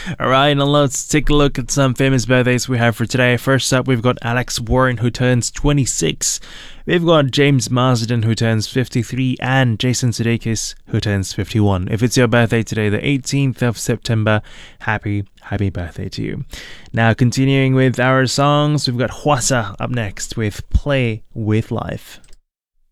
Alright, now let's take a look at some famous birthdays we have for today. First up, we've got Alex Warren, who turns 26. We've got James Marsden, who turns 53, and Jason Sudeikis, who turns 51. If it's your birthday today, the 18th of September, happy birthday to you. Now, continuing with our songs, we've got Hwasa up next with Play With Life.